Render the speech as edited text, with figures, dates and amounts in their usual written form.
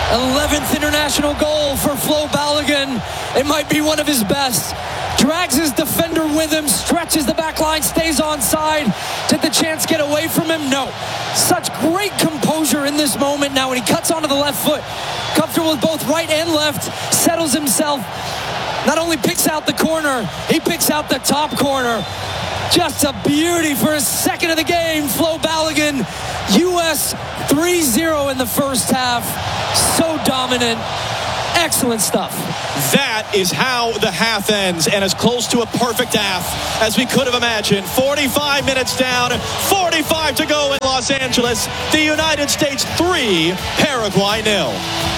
11th international goal for Flo Balogun. It might be one of his best. Drags his defender with him, stretches the back line, stays onside. Did the chance get away from him? No. Such great composure in this moment now when he cuts onto the left foot. Comfortable with both right and left, settles himself. Not only picks out the corner, he picks out the top corner. Just a beauty for his second of the game. Flo Balogun, US 3-0 in the first half. So dominant. Excellent stuff. That is how the half ends, and as close to a perfect half as we could have imagined. 45 minutes down, 45 to go in Los Angeles. The United States 3, Paraguay 0.